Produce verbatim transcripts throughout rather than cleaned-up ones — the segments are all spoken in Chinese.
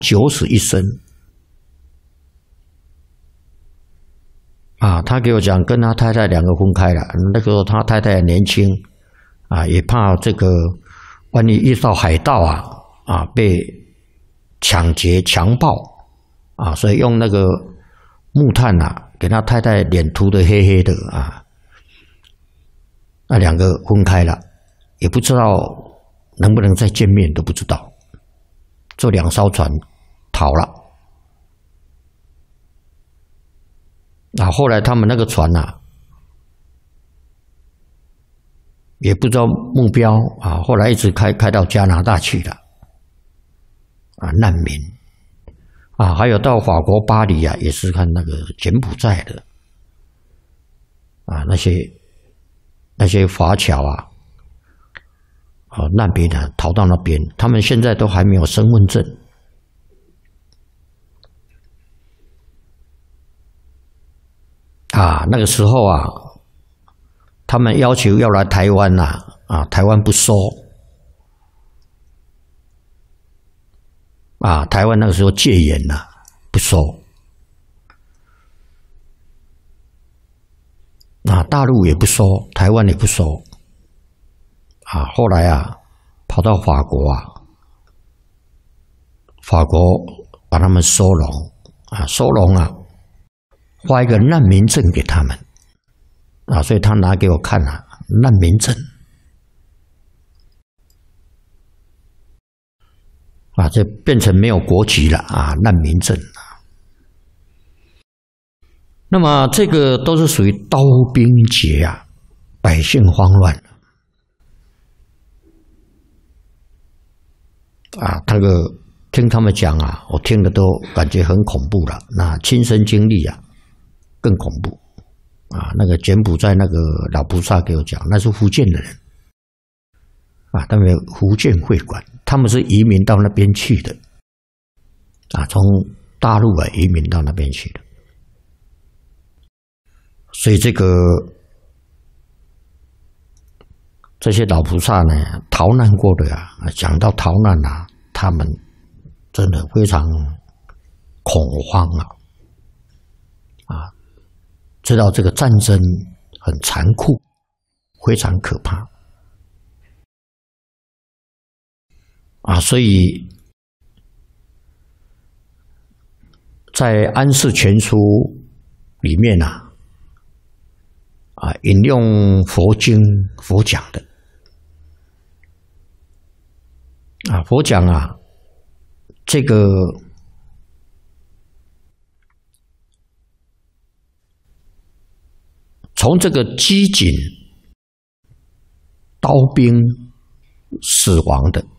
九死一生。啊，他给我讲，跟他太太两个分开了。那个时候他太太年轻，啊，也怕这个万一遇到海盗啊，啊，被抢劫、强暴，啊，所以用那个木炭啊，给他太太脸涂得黑黑的啊。那两个分开了，也不知道能不能再见面，都不知道。坐两艘船逃了。啊，后来他们那个船啊，也不知道目标啊，后来一直开开到加拿大去了，啊，难民，啊，还有到法国巴黎啊，也是看那个柬埔寨的，啊，那些那些华侨啊，啊，难民啊，逃到那边，他们现在都还没有身份证。啊，那个时候啊，他们要求要来台湾呐，啊，台湾不收。啊，台湾那个时候戒严呐，不收。啊，大陆也不收，台湾也不收。啊，后来啊，跑到法国啊，法国把他们收容，啊，收容啊。发一个难民证给他们，啊，所以他拿给我看了、啊、难民证，啊，这变成没有国籍了啊，难民证啊。那么这个都是属于刀兵劫啊，百姓慌乱啊，那个听他们讲啊，我听的都感觉很恐怖了，那亲身经历啊。更恐怖啊！那个柬埔寨那个老菩萨给我讲，那是福建的人啊，他们福建会馆，他们是移民到那边去的啊，从大陆啊移民到那边去的，所以这个这些老菩萨呢，逃难过的啊，讲到逃难啊，他们真的非常恐慌啊啊！知道这个战争很残酷，非常可怕啊！所以在《安世全书》里面啊，啊引用佛经佛讲的啊，佛讲啊，这个。从这个机警、刀兵死亡的，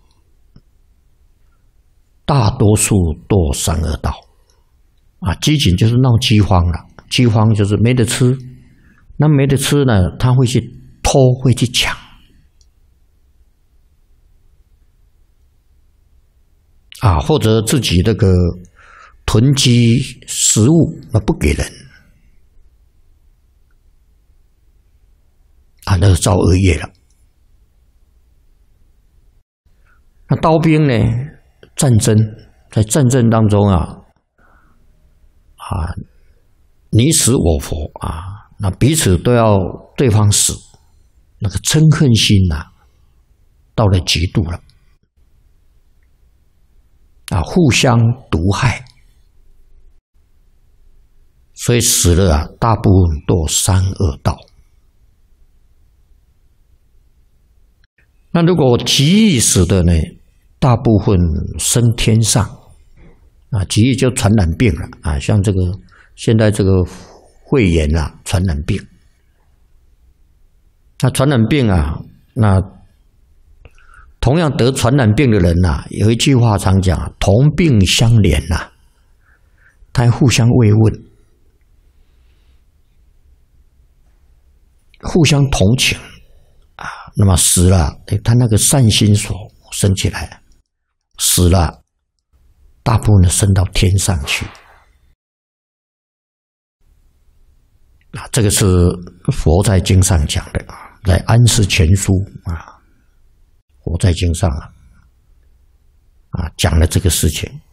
大多数堕三恶道。啊，机警就是闹饥荒了，饥荒就是没得吃，那没得吃呢，他会去偷，会去抢。啊，或者自己那个囤积食物，那不给人。啊，那是造恶业了。那刀兵呢？战争在战争当中啊，啊，你死我活啊，那彼此都要对方死，那个嗔恨心呐、啊，到了极度了，啊，互相毒害，所以死了啊，大部分堕三恶道。那如果极易死的呢，大部分升天上，啊，极易就传染病了啊，像这个现在这个肺炎啊，传染病。那传染病啊，那同样得传染病的人呐、啊，有一句话常讲，同病相怜呐、啊，他互相慰问，互相同情。那么死了，他那个善心所升起来，死了，大部分升到天上去。啊，这个是佛在经上讲的啊，在《安世全书》啊，佛在经上啊，啊讲了这个事情。